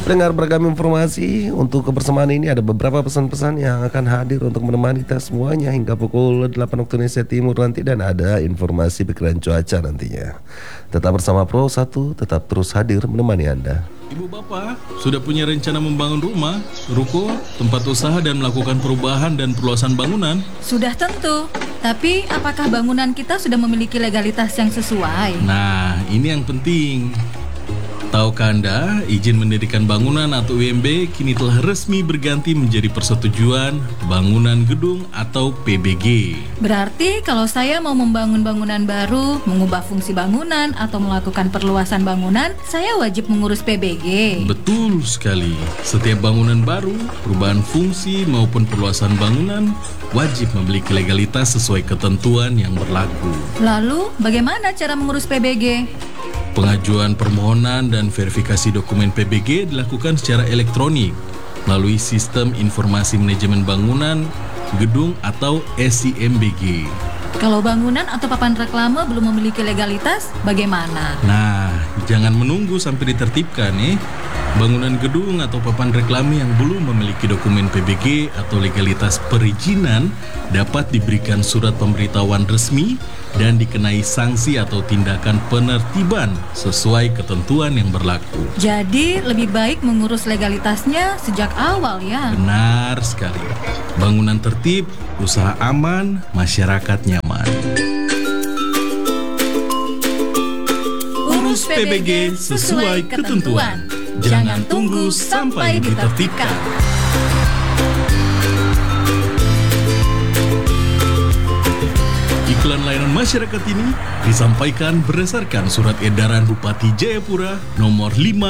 Dengar beragam informasi untuk kebersamaan ini, ada beberapa pesan-pesan yang akan hadir untuk menemani kita semuanya hingga pukul 8 waktu Indonesia Timur nanti, dan ada informasi pikiran cuaca nantinya. Tetap bersama Pro 1, tetap terus hadir menemani Anda. Ibu bapak, sudah punya rencana membangun rumah, ruko, tempat usaha dan melakukan perubahan dan perluasan bangunan? Sudah tentu, tapi apakah bangunan kita sudah memiliki legalitas yang sesuai? Nah, ini yang penting. Tahukah Anda, izin mendirikan bangunan atau UMB kini telah resmi berganti menjadi persetujuan bangunan gedung atau PBG. Berarti kalau saya mau membangun bangunan baru, mengubah fungsi bangunan, atau melakukan perluasan bangunan, saya wajib mengurus PBG. Betul sekali. Setiap bangunan baru, perubahan fungsi maupun perluasan bangunan wajib memiliki legalitas sesuai ketentuan yang berlaku. Lalu, bagaimana cara mengurus PBG? Pengajuan permohonan dan verifikasi dokumen PBG dilakukan secara elektronik melalui Sistem Informasi Manajemen Bangunan Gedung atau SIMBG. Kalau bangunan atau papan reklame belum memiliki legalitas, bagaimana? Nah, jangan menunggu sampai ditertibkan ya. Bangunan gedung atau papan reklame yang belum memiliki dokumen PBG atau legalitas perizinan dapat diberikan surat pemberitahuan resmi dan dikenai sanksi atau tindakan penertiban sesuai ketentuan yang berlaku. Jadi lebih baik mengurus legalitasnya sejak awal ya? Benar sekali. Bangunan tertib, usaha aman, masyarakat nyaman. Urus PBG sesuai ketentuan. Jangan tunggu sampai ditertibkan. Iklan layanan masyarakat ini disampaikan berdasarkan Surat Edaran Bupati Jayapura nomor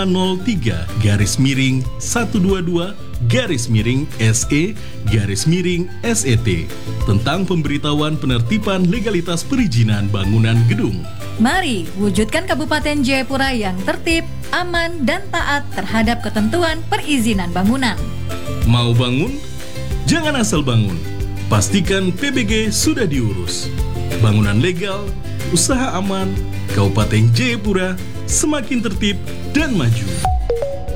503-122-SE-SET tentang pemberitahuan penertiban legalitas perizinan bangunan gedung. Mari wujudkan Kabupaten Jayapura yang tertib, aman, dan taat terhadap ketentuan perizinan bangunan. Mau bangun? Jangan asal bangun. Pastikan PBG sudah diurus. Bangunan legal, usaha aman, Kabupaten Jayapura semakin tertib dan maju.